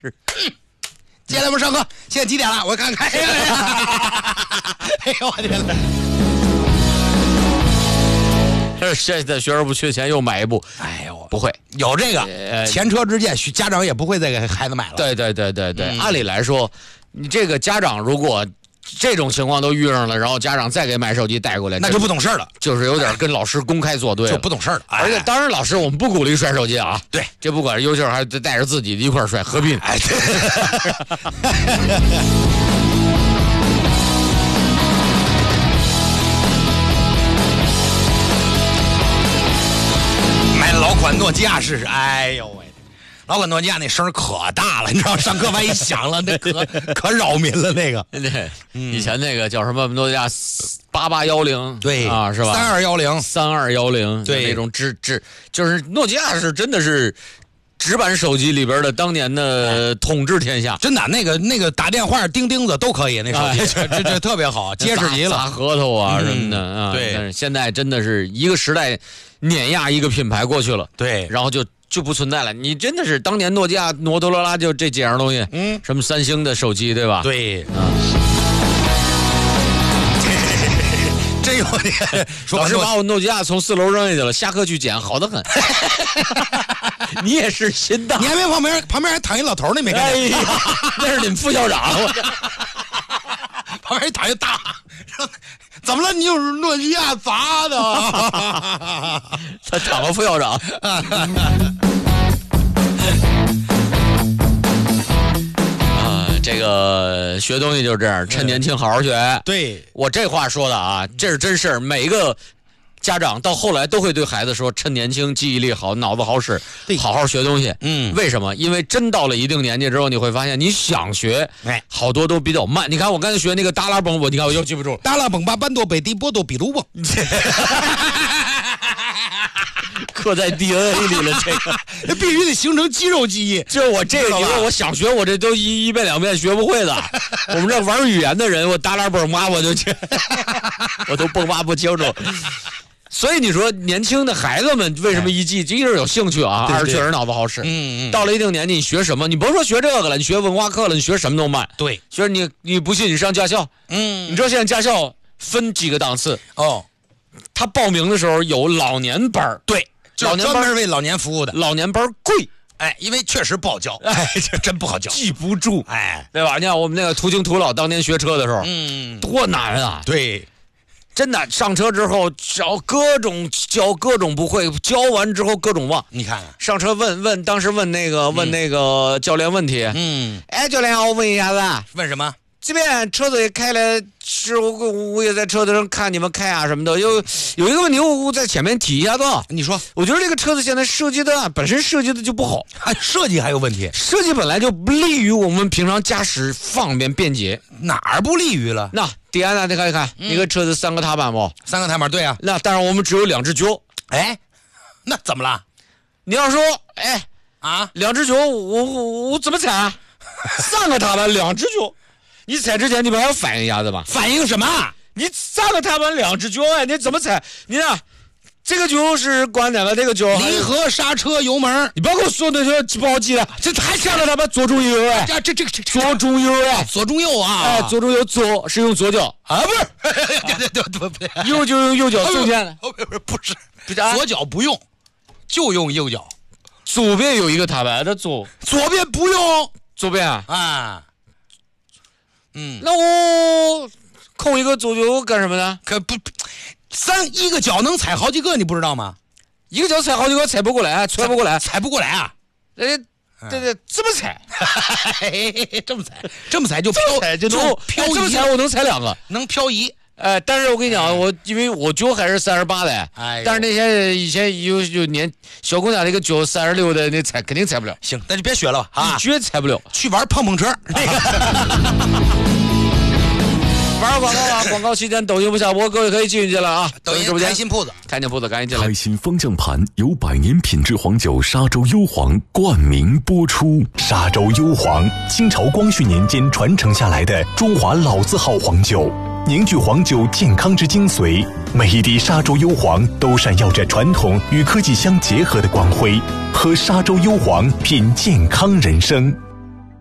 接下来我们上课，现在几点了？我看看。哎呦我天哪！ 现在学生不缺钱，又买一部。 哎呦， 不会有这个前车之鉴，家长也不会再给孩子买了。 对，按理来说，你这个家长如果这种情况都遇上了，然后家长再给买手机带过来， 那就不懂事了， 就是有点跟老师公开作对了， 就不懂事了。 而且当然，老师我们不鼓励摔手机啊， 对， 这不管是优秀还是带着自己的一块摔，何必？ 哎，对。买老款诺基亚试试，哎呦喂！老款诺基亚那声可大了，你知道，上课万一响了，那可扰民了。那个， 对，以前那个叫什么诺基亚8810， 对啊，是吧 ？3210， 对，那种就是诺基亚是真的是直板手机里边的当年的统治天下， 真的那个打电话钉钉子都可以，那手机这特别好，结实极了， 砸核桃啊什么的啊。 对， 但是现在真的是一个时代碾压一个品牌过去了， 对， 然后就不存在了。你真的是当年诺基亚、摩托罗拉就这几样东西，什么三星的手机，对吧？ 对，真有点。 老师把我诺基亚从4楼扔下去了，下课去捡，好得很。你也是心大， 你还没旁边还躺一老头，你没看见？ 那是你们副校长。 旁边躺一大，怎么了？你有诺基亚砸的？ 他躺个副校长。这个学东西就是这样，趁年轻好好学。 对， 我这话说的啊，这是真事儿。每一个家长到后来都会对孩子说，趁年轻，记忆力好，脑子好使，好好学东西。为什么？因为真到了一定年纪之后，你会发现你想学，好多都比较慢。你看我刚才学那个达拉崩，你看我又记不住。 达拉崩巴班多北地波多比鲁崩。 刻在 DNA 里了，这个那必须得形成肌肉记忆。 就我这个，你说我想学，我这都一遍两遍学不会的。我们这玩语言的人，我达拉蹦妈我就去，我都蹦妈不清楚。所以你说年轻的孩子们为什么一记？一是有兴趣啊，二是确实脑子好使。到了一定年纪，你学什么？你甭说学这个了，你学文化课了，你学什么都慢。 对， 学你不信，你上驾校。你知道现在驾校分几个档次？哦，他报名的时候有老年班， 对。老年班是为老年服务的， 老年班贵， 哎，因为确实不好教，哎，这真不好教， 记不住， 哎， 对吧？你看我们那个途经途老当年学车的时候，多难啊！ 对， 真的上车之后教各种不会，教完之后各种忘。 你看， 上车当时问那个教练问题，哎，教练，我问一下子， 问什么？ 这边车子也开了，是我也在车子上看你们开啊什么的。有一个问题，我在前面提一下子。你说，我觉得这个车子现在本身设计的就不好， 设计还有问题。 设计本来就不利于我们平常驾驶方便便捷， 哪儿不利于了？ 那第一呢，你看一看，一个车子3个踏板不？3 个踏板，对啊。 那当然我们只有2只脚， 哎，那怎么了？ 你要说，哎2只脚，我怎么踩？3个踏板2只脚。你踩之前你不还要反应一下子吧？ 反应什么？ 你3个踏板2只脚，哎，你怎么踩？你看，这个脚是关哪个？这个脚离合、刹车、油门。 你不要跟我说那些不好记的，这还3个踏板左中右哎， 这左中右哎， 左中右啊， 哎，左中右，左是用左脚啊，不是，对， 右就用右脚，中间的不是，左脚不用，就用右脚。 左边有一个踏板，左边不用， 左边啊。 那我空一个左脚干什么呢？ 可不，1个脚能踩好几个，你不知道吗？ 一个脚踩好几个，踩不过来，踹不过来， 踩不过来啊！ 对，这么踩， 这么踩就漂移， 这么踩我能踩2个， 能漂移。 但是我跟你讲，因为我脚还是38的，但是那些以前有小姑娘那个脚36的，那肯定踩不了。 行，那就别学了啊， 绝踩不了。 去玩碰车那个。 玩广告啊！广告期间抖音不下播，各位可以进去了啊！ 抖音直播间开心铺子， 赶紧进来。 开心方向盘由100年品质黄酒沙洲幽黄冠名播出。沙洲幽黄，清朝光绪年间传承下来的中华老字号黄酒，凝聚黄酒健康之精髓。每一滴沙洲幽黄都闪耀着传统与科技相结合的光辉，喝沙洲幽黄，品健康人生。